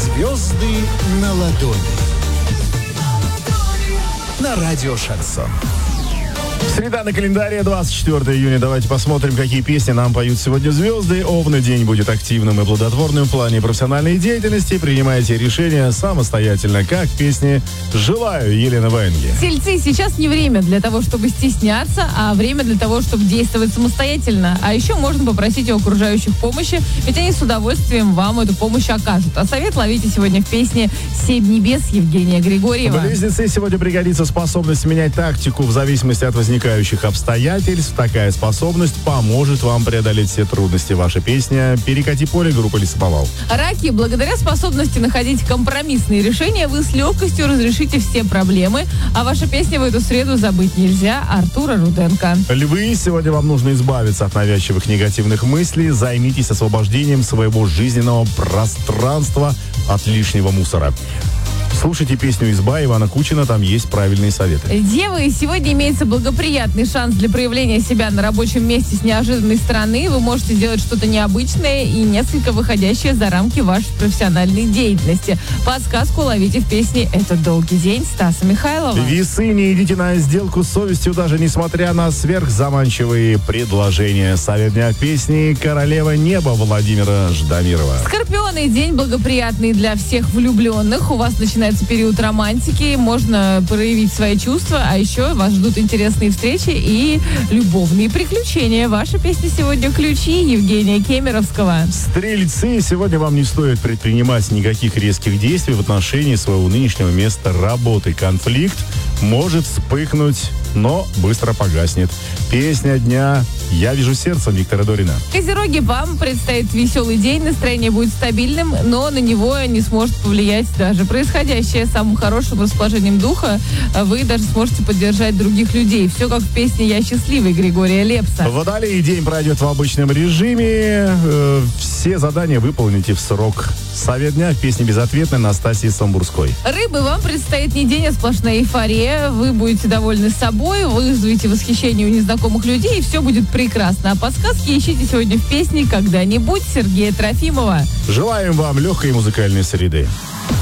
Звезды на ладони. На радио «Шансон». Среда на календаре, 24 июня. Давайте посмотрим, какие песни нам поют сегодня звезды. Овны, день будет активным и плодотворным в плане профессиональной деятельности. Принимайте решения самостоятельно, как в песне «Желаю» Елены Ваенги. Тельцы, сейчас не время для того, чтобы стесняться, а время для того, чтобы действовать самостоятельно. А еще можно попросить у окружающих помощи, ведь они с удовольствием вам эту помощь окажут. А совет ловите сегодня в песне «Семь небес» Евгения Григорьева. Близнецы, сегодня пригодится способность менять тактику в зависимости от возникающих обстоятельств. Такая способность поможет вам преодолеть все трудности. Ваша песня «Перекати поле» группы «Лесоповал». Раки, благодаря способности находить компромиссные решения, вы с легкостью разрешите все проблемы. А ваша песня в эту среду забыть нельзя. Артура Руденко. Львы, сегодня вам нужно избавиться от навязчивых негативных мыслей. Займитесь освобождением своего жизненного пространства от лишнего мусора. Слушайте песню «Изба» Ивана Кучина, там есть правильные советы. Девы, сегодня имеется благоприятный шанс для проявления себя на рабочем месте с неожиданной стороны. Вы можете сделать что-то необычное и несколько выходящее за рамки вашей профессиональной деятельности. Подсказку ловите в песне «Это долгий день» Стаса Михайлова. Весы, не идите на сделку с совестью, даже несмотря на сверхзаманчивые предложения. Совет дня в песне «Королева неба» Владимира Ждамирова. Скорпионы, день благоприятный для всех влюбленных. У вас начинается период романтики, можно проявить свои чувства, а еще вас ждут интересные встречи и любовные приключения. Ваша песня сегодня «Ключи» Евгения Кемеровского. Стрельцы, сегодня вам не стоит предпринимать никаких резких действий в отношении своего нынешнего места работы. Конфликт может вспыхнуть, но быстро погаснет. Песня дня «Я вижу сердцем» Виктора Дорина. Козероги, вам предстоит веселый день, настроение будет стабильным, но на него не сможет повлиять даже происходящее. Самым хорошим расположением духа вы даже сможете поддержать других людей. Все как в песне «Я счастливый» Григория Лепса. Водолей, день пройдет в обычном режиме. Все задания выполните в срок. Совет дня в песне «Безответная» Настасьи Самбурской. Рыбы, вам предстоит не день, а сплошная эйфория. Вы будете довольны собой, вызовете восхищение у незнакомых людей, и все будет прекрасно. А подсказки ищите сегодня в песне «Когда-нибудь» Сергея Трофимова. Желаем вам легкой музыкальной среды.